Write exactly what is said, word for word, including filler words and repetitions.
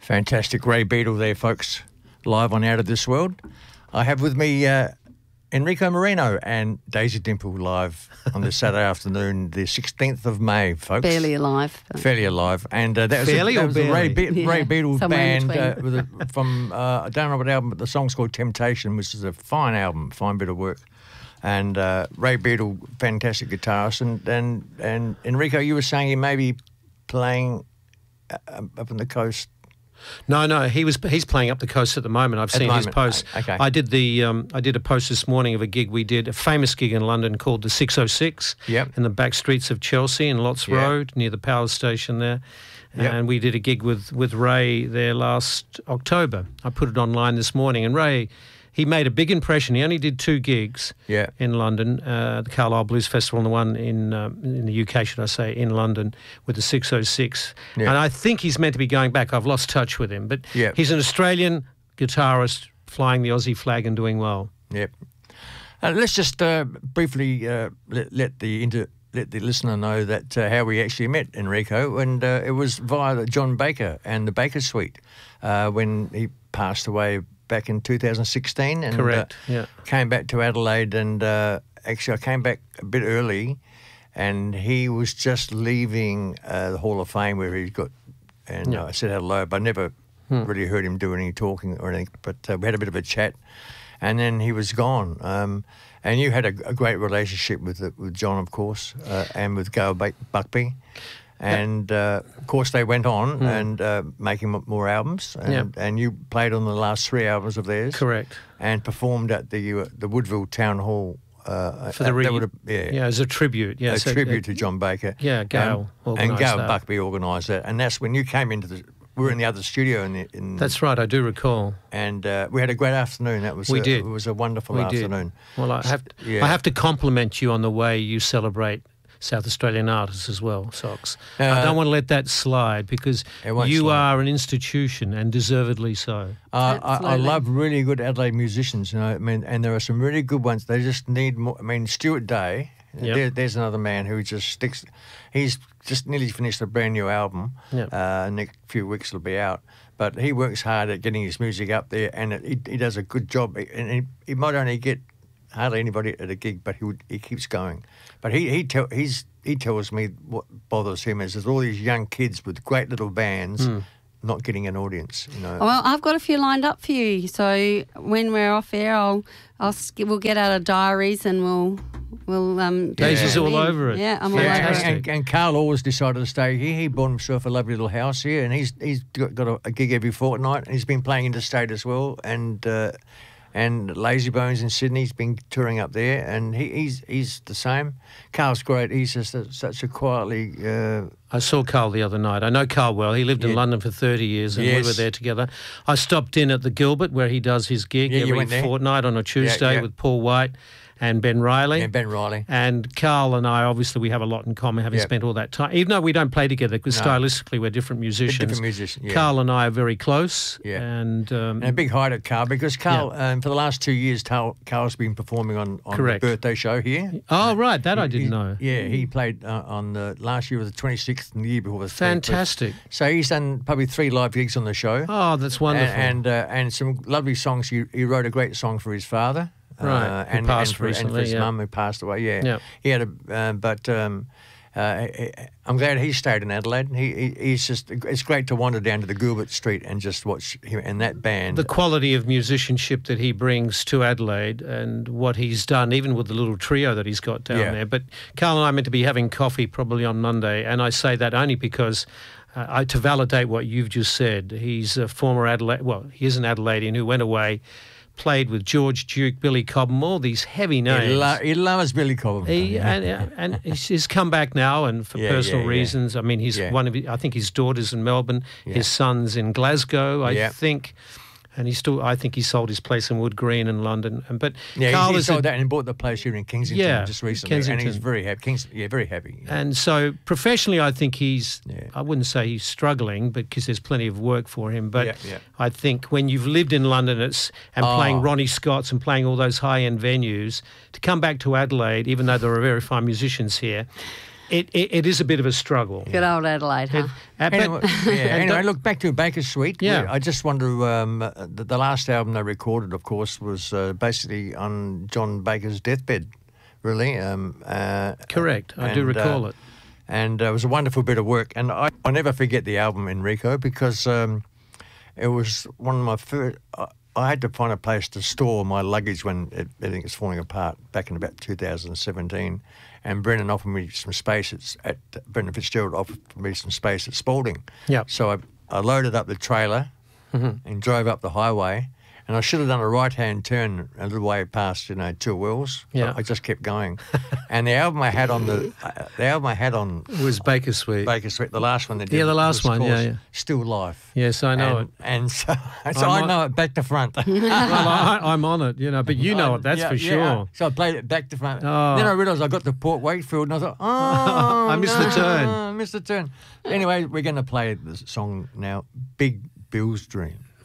Fantastic. Ray Beadle there, folks, live on Out of This World. I have with me uh, Enrico Moreno and Daisy Dimple live on this Saturday afternoon, the sixteenth of May, folks. Barely alive. Fairly alive. And uh, that was, Fairly a, that or was a Ray, barely? Be- Yeah, Ray Beadle somewhere in band uh, between. with a, from, uh, I don't know what album, but the song's called Temptation, which is a fine album, fine bit of work. And uh, Ray Beadle, fantastic guitarist. And, and, and Enrico, you were saying he may be playing uh, up on the coast. No, no, he was. He's playing up the coast at the moment. I've At the seen his moment, post. okay. I did the. Um, I did a post this morning of a gig we did, a famous gig in London called the six oh six. Yep. In the back streets of Chelsea in Lots Yeah. Road near the power station there, Yep. and we did a gig with with Ray there last October. I put it online this morning, and Ray, he made a big impression. He only did two gigs. Yeah. In London, uh, the Carlisle Blues Festival, and the one in um, in the U K, should I say, in London with the six oh six. Yeah. And I think he's meant to be going back. I've lost touch with him, but Yeah. he's an Australian guitarist flying the Aussie flag and doing well. Yep. Uh, let's just uh, briefly uh, let, let the inter, let the listener know that uh, how we actually met Enrico, and uh, it was via John Baker and the Baker Suite uh, when he passed away back in two thousand sixteen. And, Correct, Uh, yeah. Came back to Adelaide, and uh, actually I came back a bit early, and he was just leaving uh, the Hall of Fame where he got, and Yeah. uh, I said hello, but I never really heard him do any talking or anything. But uh, we had a bit of a chat, and then he was gone. Um, and you had a, a great relationship with uh, with John, of course, uh, and with Gail Buck- Buckby. And uh, of course, they went on and uh, making m- more albums. And, Yeah. and you played on the last three albums of theirs. Correct. And performed at the uh, the Woodville Town Hall. Uh, For the uh, re- that would've- yeah, yeah, as a tribute. Yeah, a so, tribute uh, to John Baker. yeah, Gail Um, and organised Gail that. Buckby organised that. And that's when you came into the. We were in the other studio in the. In, That's right. I do recall. and uh, we had a great afternoon. That was We a, did. It was a wonderful We afternoon. did. Well, I have to, Yeah. I have to compliment you on the way you celebrate South Australian artists as well, Sox. Uh, I don't want to let that slide because It won't you slide. are an institution, and deservedly so. Uh, I, I Absolutely. love really good Adelaide musicians, you know. I mean, and there are some really good ones. They just need more. I mean, Stuart Day. Yep. There, there's another man who just sticks. He's just nearly finished a brand new album. Yep. Uh, next few weeks it'll be out. But he works hard at getting his music up there, and it, he, he does a good job. And he, he might only get hardly anybody at a gig, but he would, he keeps going. But he he tell he's he tells me what bothers him is there's all these young kids with great little bands not getting an audience. You know. Well, I've got a few lined up for you. So when we're off air, I'll, I'll sk- we'll get out our diaries and we'll we'll um. do Daisy's them all in. over it. Yeah, I'm Yeah, all and, over it. Fantastic. and, and Carl always decided to stay here. He bought himself a lovely little house here, and he's he's got, got a, a gig every fortnight. And he's been playing interstate as well, and uh, and Lazy Bones in Sydney. He's been touring up there, and he, he's he's the same. Carl's great. He's just a, such a quietly. Uh, I saw Carl the other night. I know Carl well. He lived in Yeah. London for thirty years, and we Yes. were there together. I stopped in at the Gilbert where he does his gig Yeah, you every went there? fortnight on a Tuesday yeah. with Paul White and Ben Riley. and Ben Riley. And Carl and I, obviously, we have a lot in common, having Yep. spent all that time. Even though we don't play together, because No. stylistically we're different musicians. Different musicians. Yeah. Carl and I are very close. Yeah. And, um, And a big hi to Carl because Carl, um, for the last two years, Carl, Carl's been performing on, on the Correct. birthday show here. oh, right, that I He- didn't know. Yeah, he played uh, on the last year was the twenty-sixth and the year before was the thirty-first. Fantastic. So he's done probably three live gigs on the show. Oh, that's wonderful. And and, uh, and some lovely songs. He, he wrote a great song for his father, Right, Uh, who and, passed and, for, and for recently, his yeah. mum who passed away. Yeah, Yeah. he had a. Uh, but um, uh, I'm glad he stayed in Adelaide. He, he he's just. It's great to wander down to the Gilbert Street and just watch him and that band. the quality of musicianship that he brings to Adelaide and what he's done, even with the little trio that he's got down Yeah. there. But Carl and I are meant to be having coffee probably on Monday, and I say that only because uh, I, to validate what you've just said. He's a former Adelaide, well, he is an Adelaidean who went away, played with George Duke, Billy Cobham, all these heavy names. he, lo- he loves Billy Cobham. He, and and he's, he's come back now, and for Yeah, personal yeah, yeah. reasons. I mean, he's Yeah. one of his, I think his daughter's in Melbourne, Yeah. his son's in Glasgow, I Yeah. think, and he still. I think he sold his place in Wood Green in London. And but Yeah, Carl he, he is sold a- that and bought the place here in Kensington Yeah, just recently, and Kensington. he's very happy. Kings, yeah, very happy. And so professionally, I think he's. Yeah. I wouldn't say he's struggling, but because there's plenty of work for him. But Yeah, yeah. I think when you've lived in London, it's and Oh. playing Ronnie Scott's and playing all those high-end venues, to come back to Adelaide, even though there are very fine musicians here, it, it, it is a bit of a struggle. Good old Adelaide, huh? It- uh, but- Anyway, yeah, anyway, don't- look back to Baker Street. Yeah. We- I just want to. Um, uh, the, the last album they recorded, of course, was uh, basically on John Baker's deathbed. Really, um, uh, Correct. I do and, recall uh, it. and uh, it was a wonderful bit of work. And I, I never forget the album Enrico because um, it was one of my first. I, I had to find a place to store my luggage when it, everything was falling apart back in about two thousand seventeen. And Brendan offered me some space at, at Brendan Fitzgerald offered me some space at Spalding. Yep. So I, I loaded up the trailer Mm-hmm. and drove up the highway. And I should have done a right-hand turn a little way past, you know, Two Wells. Yeah. I just kept going. And the album I had on the uh, the album I had on It was Baker Street. Baker Street, the last one they did. Yeah, the last was one, yeah, called yeah. Still Life. Yes, I know and, it. And so, so I'm I on- know it back to front. Well, I, I'm on it, you know, but you know it, that's Yeah, for yeah. sure. So I played it back to front. Oh. Then I realised I got to Port Wakefield and I thought, oh, I missed the no, turn. I missed the turn. Anyway, we're going to play the song now, Big Bill's Dream.